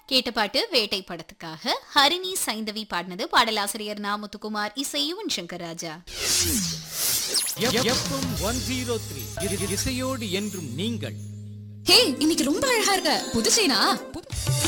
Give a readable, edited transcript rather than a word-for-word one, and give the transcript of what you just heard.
கேட்ட பாட்டு வேட்டை படத்துக்காக ஹரிணி சைந்தவி பாடினது. பாடலாசிரியர் நா முத்துக்குமார், இசை யுவன் சங்கர் ராஜா. FM 103 இசையோடு என்றும் நீங்கள். ஹே, இன்னைக்கு ரொம்ப அழகா இருக்க. புது செயினா?